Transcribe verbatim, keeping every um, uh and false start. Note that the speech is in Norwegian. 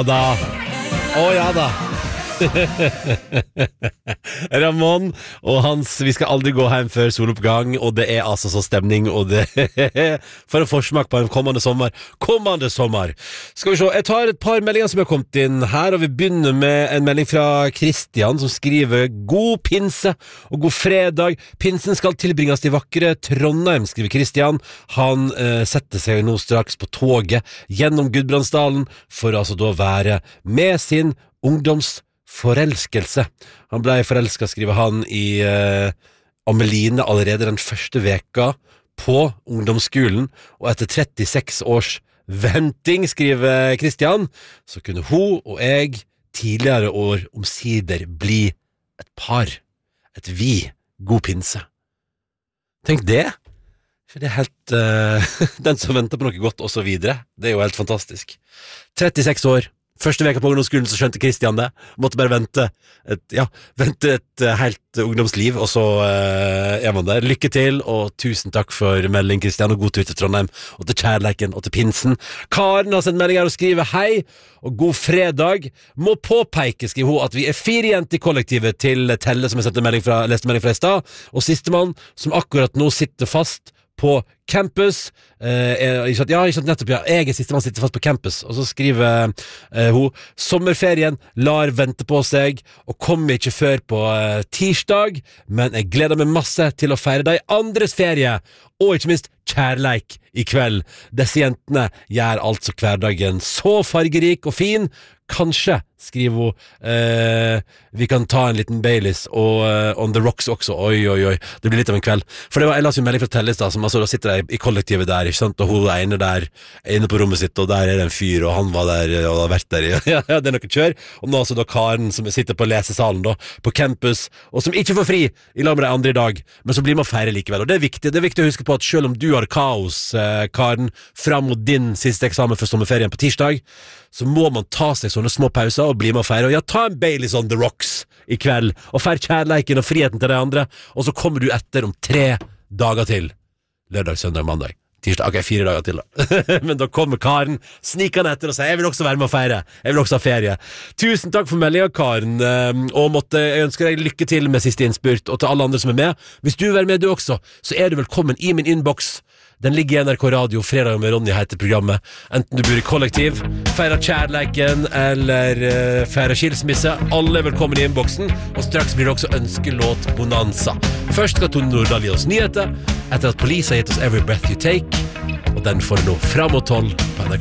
da. Å ja da. Ramon og hans Vi skal aldri gå hjem før soloppgang. Og det er altså så stemning. Og det for en forsmak på en kommende sommer. Kommende sommer Skal vi se, jeg tar et par meldinger som har kommet inn her. Og vi begynner med en melding fra Kristian, som skriver: God pinse og god fredag. Pinsen skal tilbringes i vakre Trondheim, skriver Kristian. Han eh, setter seg nå straks på toget gjennom Gudbrandsdalen for altså da være med sin ungdoms forelskelse. Han ble forelsket, skriver han, i uh, Ameline allerede den første veka på ungdomsskolen, og etter trettiseks års venting, skriver Kristian, så kunne hun og jeg tidligere år omsider bli et par. Et vi. God pinse. Tenk det. For det er helt uh, den som venter på noe godt, og så videre. Det er jo helt fantastisk. trettiseks år. Første veka på ungdomsskolen så skjønte Kristian det. Måtte bare vente et, ja, vente et uh, helt ungdomsliv, og så uh, er man der. Lykke til, og tusen takk for melding, Kristian, og god tur til Trondheim, og til kjærleiken, og til pinsen. Karen har sendt melding her og skriver: hei, og god fredag. Må påpeke, skriver hun, at vi er fire jenter i kollektivet til Telle, som har sendt en melding fra, leste melding fra i stad, og sistemann, som akkurat nå sitter fast på campus. eh, er, ikke sant, ja, ikke sant, nettopp, ja. Jeg er siste man sitter fast på campus. Og så skriver eh, hun: sommerferien lar vente på seg, og kommer ikke før på eh, tirsdag, men jeg gleder meg masse til å feire de andres ferie, og ikke minst kjærleik i kveld. Disse jentene gjør altså hverdagen så fargerik og fin. Kanskje, skriver hun, eh, vi kan ta en liten Baileys og uh, On The Rocks også. Oi, oi, oi, det blir litt av en kveld. For det var, jeg las jo melding fra Telles da, som altså, da sitter jeg i kollektivet der, ikke sant, og hun er inne der, inne på rommet sitt, og der er det en fyr, og han var der, og har vært der, ja, ja, det er noe kjør. Og nå altså da Karen, som sitter på lesesalen da, på campus, og som ikke får fri i lag med de andre i dag, men så blir man feire likevel. Og det er viktig, det er viktig å huske på at selv om du har kaos, eh, Karen, fram mot din siste eksamen for sommerferien på tirsdag, så må man ta seg sånne små pauser og bli med og feire. Og ja, ta en Baileys On The Rocks i kveld, og feir kjærleiken og friheten til de andre, og så kommer du etter om tre dager til. Lørdag, søndag, mandag, tirsdag. Ok, fire dager til da. Men da kommer Karen snikende etter og sier: jeg vil også være med og feire. Jeg vil også ha ferie. Tusen takk for meldingen, Karen. Og måtte, jeg ønsker deg lykke til med siste innspurt, og til alle andre som er med. Hvis du vil være med du også, så er du velkommen i min inbox. Den ligger i N R K Radio. Fredag med Ronny heter programmet. Enten du bor i kollektiv, feirer kjærleiken eller uh, feirer skilsmisse, alle er velkommen i innboksen. Og straks blir det også ønskelåt bonanza. Først skal Tone Nordahl gi oss nyheter, etter at Police har gitt oss Every Breath You Take, og den får du nå fram mot tolv på N R K.